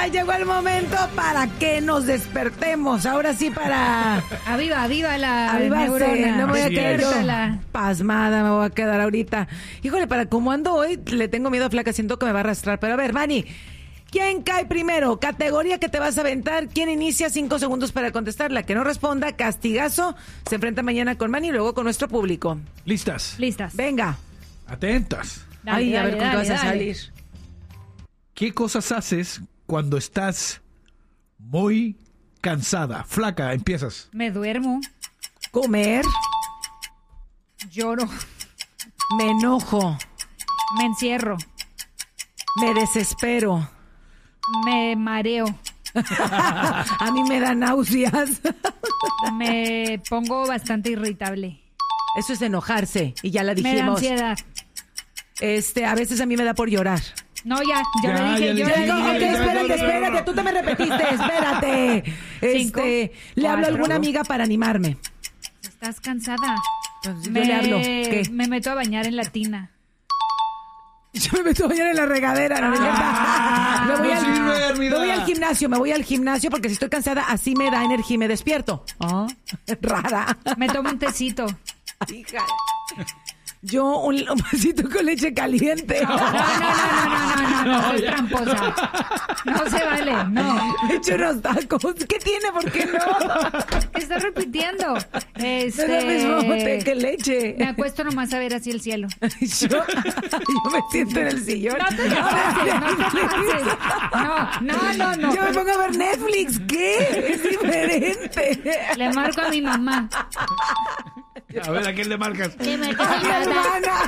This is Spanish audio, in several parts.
ya llegó el momento para que nos despertemos. Ahora sí para... Aviva la Avívarse, neurona. no me voy a quedar yo Despiértala. pasmada, me voy a quedar ahorita. Híjole, para cómo ando hoy, le tengo miedo a Flaca, siento que me va a arrastrar. Pero a ver, Manny, ¿quién cae primero? Categoría que te vas a aventar. ¿Quién inicia? 5 segundos para contestar. La que no responda, castigazo. Se enfrenta mañana con Manny y luego con nuestro público. Listas. Listas. Venga. Atentas. Dale, Ay, a dale, ver con qué dale, vas a dale. salir. ¿Qué cosas haces cuando estás muy cansada? Flaca, empiezas. Me duermo, Comer, lloro, me enojo, me encierro, me desespero. me mareo, A mí me da náuseas. me pongo bastante irritable. Eso es enojarse, y ya la Me da dijimos. ansiedad. A veces a mí me da por llorar. No, ya Ya, lo dije, ya yo dije, lo No, ya, ok, dije. espérate, tú te me repetiste, espérate. 5, Le hablo a 4. alguna amiga para animarme. Estás cansada. Entonces, yo le hablo. ¿Qué? Me meto a bañar en la tina. Yo me meto a bañar en la regadera, ¿no? Me voy no al- sirve, Hermida. me voy al gimnasio porque si estoy cansada, así me da energía y me despierto. Oh, rara. Me tomo un tecito. Hija. Yo un vasito con leche caliente. No, soy tramposa. No se vale, no. Me echo unos tacos. ¿Qué tiene? ¿Por qué no? ¿Qué estás repitiendo? No es lo mismo té que leche. Me acuesto nomás a ver así el cielo. Yo me siento en el sillón. No te pases. No. Yo me pongo a ver Netflix. ¿Qué? Es diferente. Le marco a mi mamá. A ver, ¿a quién le marcas? Que me A mi hermana.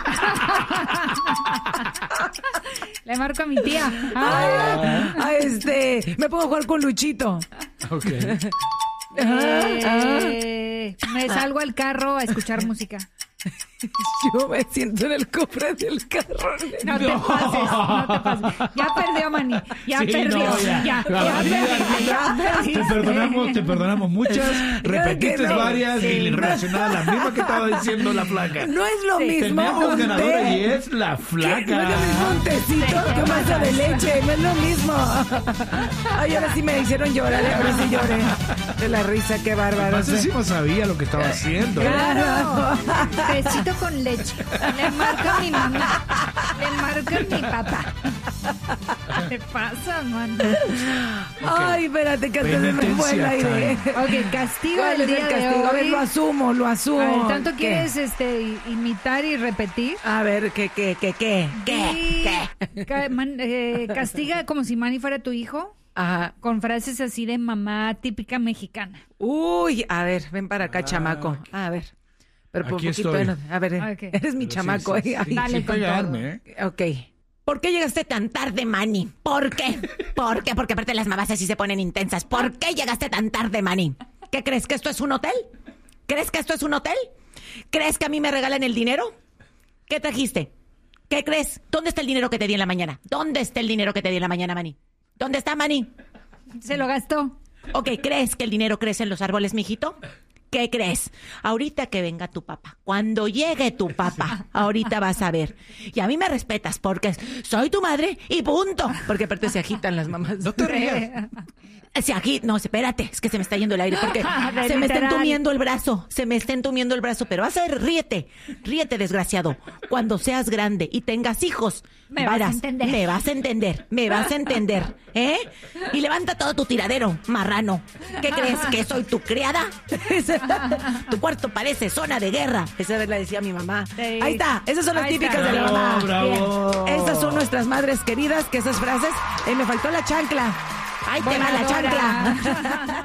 Le marco a mi tía. Me pongo a jugar con Luchito. Ok. Me salgo al carro a escuchar música. Yo me siento en el cofre del carro. No te pases. Ya perdió, Manny. Ya Sí, perdió. no, Ya Te perdiste. te perdonamos muchas. Repetiste que no. varias Sí. y relacionadas a la misma que estaba diciendo la flaca. No es lo mismo Tenemos un ganadora té. y es la No es lo mismo flaca. un tecito que un vaso de leche. No es lo mismo. Ay, ahora sí me hicieron llorar. Ahora sí lloré. De la risa, qué bárbaro. No sé si no sabía lo que estaba haciendo. Claro. Tecito con leche. Le marco a mi mamá. Le marco a mi papá. ¿Qué pasa, man? Ay, espérate, que antes se me fue el Penitencia aire. Ok, castigo ¿Cuál del es el día de castigo? A ver, hoy. lo asumo. A ver, ¿tanto ¿Qué? quieres imitar y repetir? A ver, ¿qué? Castiga como si Manny fuera tu hijo, Ajá. con frases así de mamá típica mexicana. Uy, a ver, ven para acá, chamaco. A ver. Pero por Aquí poquito. estoy. A ver, Ok. eres mi chamaco. Sí, Ay, Dale sin con pegarme, Ok. ¿Por qué llegaste tan tarde, Manny? ¿Por qué? ¿Por qué? Porque aparte las mamás así se ponen intensas. ¿Por qué llegaste tan tarde, Manny? ¿Qué crees? ¿Que esto es un hotel? ¿Crees que esto es un hotel? ¿Crees que a mí me regalan el dinero? ¿Qué trajiste? ¿Qué crees? ¿Dónde está el dinero que te di en la mañana? ¿Dónde está el dinero que te di en la mañana, Manny? ¿Dónde está, Manny? Se lo gastó. Ok, ¿crees que el dinero crece en los árboles, mijito? ¿Qué crees? Ahorita que venga tu papá, cuando llegue tu papá, ahorita vas a ver. Y a mí me respetas porque soy tu madre y punto. Porque aparte se agitan las mamás. No te rías. No, espérate, es que se me está yendo el aire porque De se me está literal. entumiendo el brazo, pero vas a ver, ríete, desgraciado. Cuando seas grande y tengas hijos, Me vas a entender. me vas a entender, ¿eh? Y levanta todo tu tiradero, marrano. ¿Qué crees, que soy tu criada? Tu cuarto parece zona de guerra. Esa vez la decía mi mamá. Sí. Ahí está, esas son las Ahí típicas está. de la mamá. Bravo. Esas son nuestras madres queridas, que esas frases, me faltó la chancla. Ahí te va la Voladora. chancla.